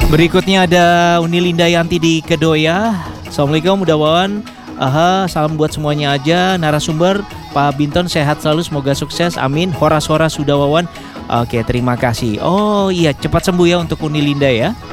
Berikutnya ada Uni Linda Yanti di Kedoya. Assalamualaikum Uda Wawan. Salam buat semuanya aja. Narasumber Pak Binton sehat selalu, semoga sukses. Amin. Horas Uda Wawan. Oke, terima kasih. Oh iya, cepat sembuh ya untuk Uni Linda ya.